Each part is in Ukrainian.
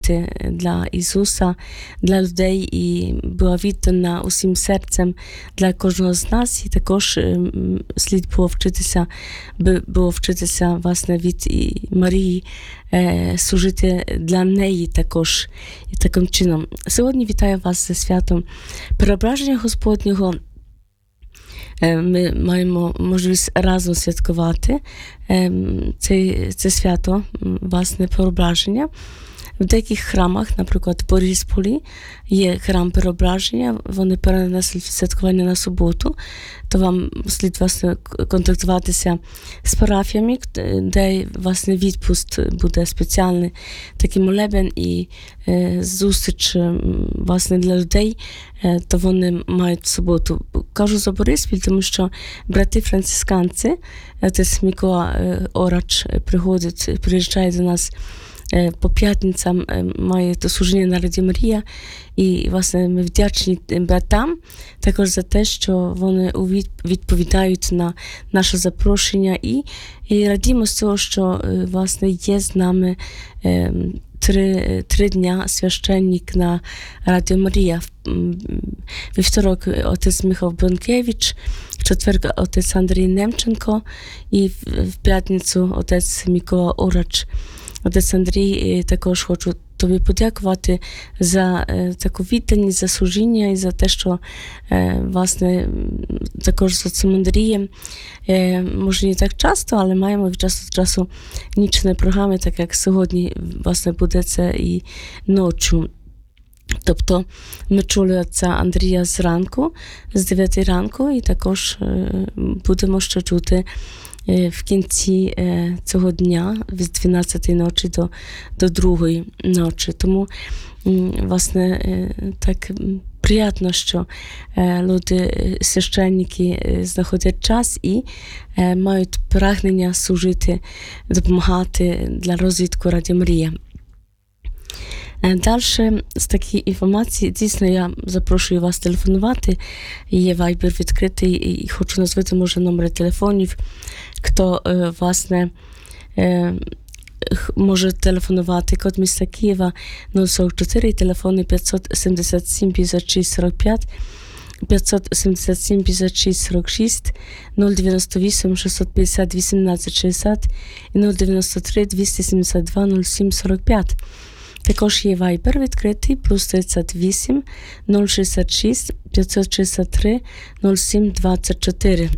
служити для Ісуса, для людей і була віддана усім серцем для кожного з нас. І також слід було вчитися власне від Марії, служити для неї також і таким чином. Сьогодні вітаю вас зі святом Преображення Господнього. Ми маємо можливість разом святкувати це свято, власне, Преображення. В деяких храмах, наприклад, в Борисполі, є храм Преображення, вони перенесли святкування на суботу, то вам слід, власне, контактуватися з парафіями, де, власне, відпуст буде спеціальний такий молебен і зустріч, власне, для людей, то вони мають в суботу. Кажу за Бориспіль, тому що брати францисканці, отець Микола Орач приїжджає до нас по п'ятницям, має то служіння на Радіо Марія, і, власне, ми вдячні братам також за те, що вони відповідають на наше запрошення, і радімо з цього, що, власне, є з нами три дня священник на Радіо Марія. Вівторок отець Михайло Бронкевич, в четвер отець Андрій Немченко і в п'ятницю отець Микола Орач. Отець Андрій, також хочу тобі подякувати за таку відданість, за служіння і за те, що, власне, також з отцем Андрієм, може не так часто, але маємо від часу до часу нічні програми, так як сьогодні, власне, буде це і ночі. Тобто ми чули отця Андрія зранку, з 9 ранку, і також будемо ще чути в кінці цього дня, з 12 ночі до 2 ночі. Тому, власне, так приємно, що люди, священники знаходять час і мають прагнення служити, допомагати для розвитку Радіо Марія. Далі, з такої інформації, дійсно, я запрошую вас телефонувати. Є Viber відкритий, і хочу назвати, може, номери телефонів. Хто, власне, може телефонувати, код міста Києва 044, телефони 577 56 45, 577 56 46, 098 650 18 60 і 093 272 07 45. Також є Viber відкритий, плюс 38 066 563 07 24.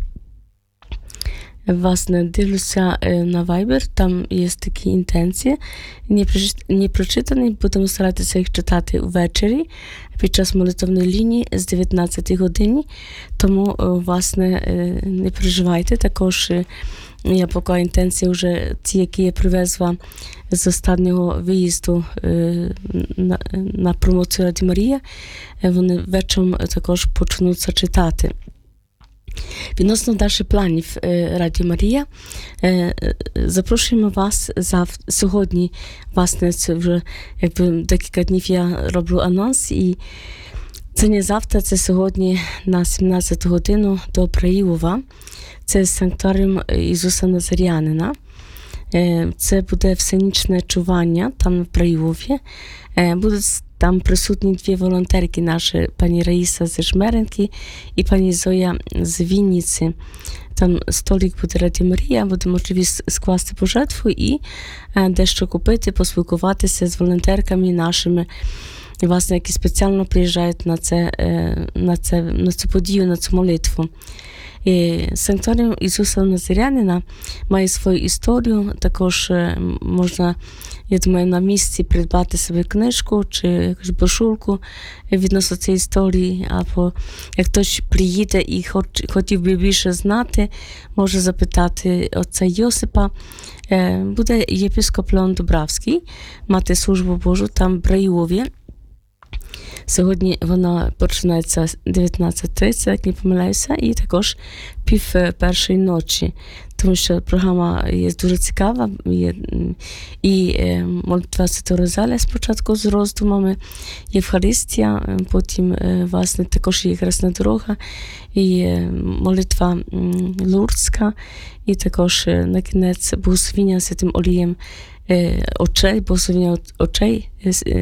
Власне, дивлюся на Viber, там є такі інтенції, не прочитані, будемо старатися їх читати ввечері, під час молитовної лінії з 19 годині, тому, власне, не переживайте, також я поки інтенції вже ті, які я привезла з останнього виїзду на промоцію Радіо Марія, вони вечором також почнуться читати. Відносно далі планів Радіо Марія, запрошуємо вас сьогодні, власне, це вже декілька днів я роблю анонс, і це не завтра, це сьогодні на 17 годину до Браїлова. Це санктуаріум Ісуса Назарянина. Це буде всенічне чування там в Браїлові. Будуть там присутні дві волонтерки наші, пані Раїса з Жмеренки і пані Зоя з Вінниці. Там столик буде Радіо Марія, буде можливість скласти пожертву і дещо купити, поспілкуватися з волонтерками нашими, власне, які спеціально приїжджають на цю подію, на цю молитву. Санктуаріум Ісуса Назарянина має свою історію, також можна, я думаю, на місці придбати собі книжку чи якусь брошурку відносно цієї історії, або як хтось приїде і хотів би більше знати, може запитати отця Йосипа. Буде єпископ Леон Дубравський мати службу Божу там в Браїлові. Сьогодні вона починається 19:30, як не помиляюся, і також 1:30 ночі, тому що програма є дуже цікава, і молитва Святого Розалія спочатку з роздумами, Євхаристія, потім, власне, також є Хресна дорога, і молитва Лурдська, і також на кінець Богословіння святим олієм очей, Богословіння очей